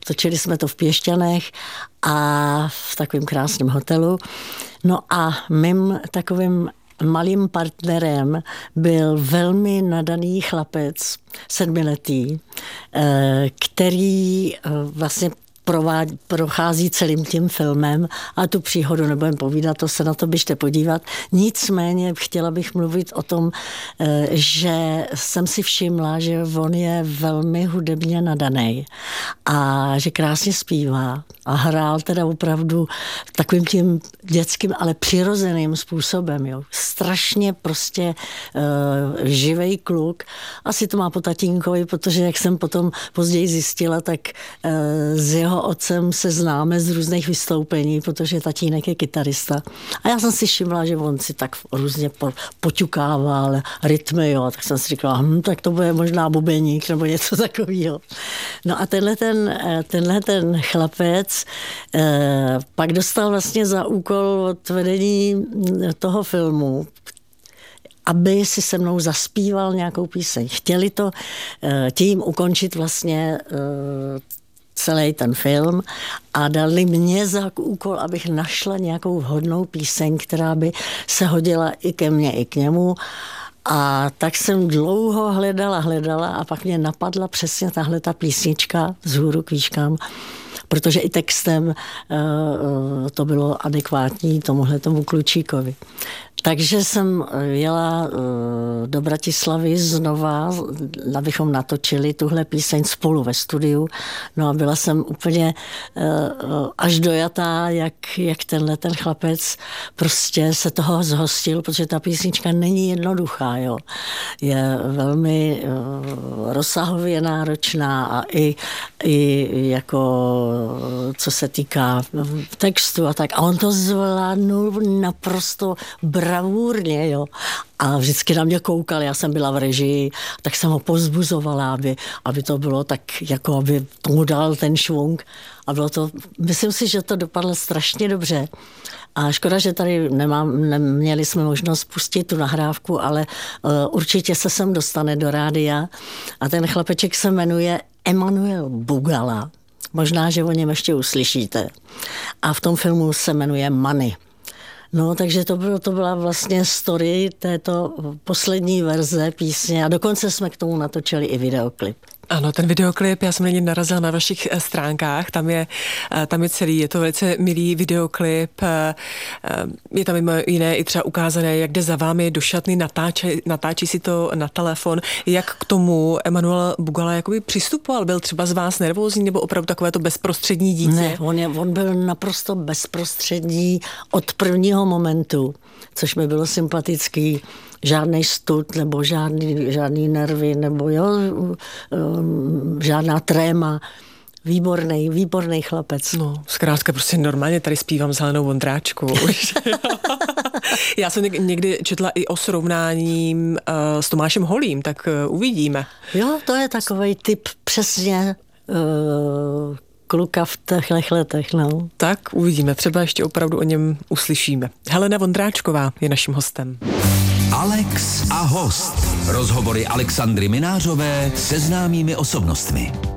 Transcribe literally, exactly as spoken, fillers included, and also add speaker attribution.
Speaker 1: Točili jsme to v Piešťanech a v takovém krásném hotelu. No a mým takovým malým partnerem byl velmi nadaný chlapec, sedmiletý, který vlastně provádí, prochází celým tím filmem a tu příhodu nebudem povídat, to se na to běžte podívat. Nicméně chtěla bych mluvit o tom, že jsem si všimla, že on je velmi hudebně nadaný a že krásně zpívá a hrál teda opravdu takovým tím dětským, ale přirozeným způsobem. Jo. Strašně prostě uh, živej kluk. Asi to má po tatínkovi, protože jak jsem potom později zjistila, tak uh, s jeho otcem se známe z různých vystoupení, protože tatínek je kytarista. A já jsem si všimla, že on si tak různě po, poťukával rytmy, jo. Tak jsem si říkala, hm, tak to bude možná bubeník nebo něco takového. No a tenhle ten, tenhle ten chlapec eh, pak dostal vlastně za úkol od vedení toho filmu, aby si se mnou zaspíval nějakou píseň. Chtěli to eh, tím ukončit vlastně eh, celý ten film a dali mě za úkol, abych našla nějakou vhodnou píseň, která by se hodila i ke mně, i k němu. A tak jsem dlouho hledala, hledala a pak mě napadla přesně tahle ta písnička Vzhůru k výškám, protože i textem uh, to bylo adekvátní tomuhle tomu klučíkovi. Takže jsem jela do Bratislavy znova, abychom natočili tuhle píseň spolu ve studiu. No a byla jsem úplně až dojatá, jak, jak tenhle ten chlapec prostě se toho zhostil, protože ta písnička není jednoduchá. Jo. Je velmi rozsahově náročná a i, i jako co se týká textu a tak. A on to zvládnul naprosto bravurně, jo. A vždycky na mě koukal, já jsem byla v režii, tak jsem ho pozbuzovala, aby, aby to bylo tak, jako aby tomu dal ten švung. A bylo to, myslím si, že to dopadlo strašně dobře. A škoda, že tady nemám, neměli jsme možnost pustit tu nahrávku, ale uh, určitě se sem dostane do rádia. A ten chlapeček se jmenuje Emanuel Bugala. Možná, že o něm ještě uslyšíte. A v tom filmu se jmenuje Money. No, takže to, bylo, to byla vlastně story této poslední verze písně a dokonce jsme k tomu natočili i videoklip.
Speaker 2: Ano, ten videoklip, já jsem na něj narazila na vašich stránkách, tam je, tam je celý, je to velice milý videoklip, je tam mimo jiné i třeba ukázané, jak jde za vámi do šatny, natáčí, natáčí si to na telefon, jak k tomu Emanuel Bugala jakoby přistupoval, byl třeba z vás nervózní nebo opravdu takové to bezprostřední dítě?
Speaker 1: Ne, on, je, on byl naprosto bezprostřední od prvního momentu, což mi bylo sympatický. Žádný stud, nebo žádný, žádný nervy, nebo jo, žádná tréma. Výborný, výborný chlapec.
Speaker 2: No, zkrátka prostě normálně tady zpívám s Helenou Vondráčkovou. Já jsem někdy četla i o srovnáním uh, s Tomášem Holým, tak uh, uvidíme.
Speaker 1: Jo, to je takovej typ přesně uh, kluka v těchto letech, no.
Speaker 2: Tak uvidíme, třeba ještě opravdu o něm uslyšíme. Helena Vondráčková je naším hostem.
Speaker 3: Alex a host. Rozhovory Alexandry Minářové se známými osobnostmi.